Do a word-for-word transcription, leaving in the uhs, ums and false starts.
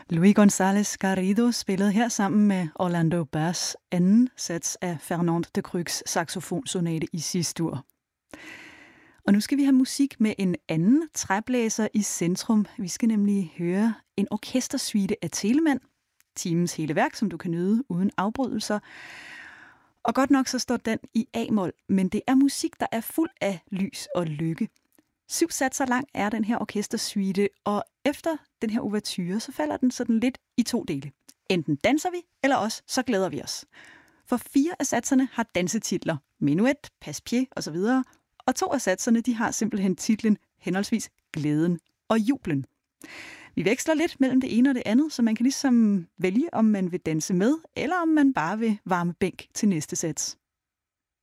Luis González Garrido spillede her sammen med Orlando Bass anden sats af Fernand de Krügs saxofonsonate i C-dur. Og nu skal vi have musik med en anden træblæser i centrum. Vi skal nemlig høre en orkestersuite af Telemann, timens hele værk, som du kan nyde uden afbrydelser. Og godt nok så står den i A-mol, men det er musik, der er fuld af lys og lykke. Syv satser lang er den her orkestersuite, og efter den her ouverture, så falder den sådan lidt i to dele. Enten danser vi, eller også så glæder vi os. For fire af satserne har dansetitler, Menuet, Passepied osv., og to af satserne de har simpelthen titlen henholdsvis Glæden og Jublen. Vi veksler lidt mellem det ene og det andet, så man kan ligesom vælge, om man vil danse med, eller om man bare vil varme bænk til næste sats.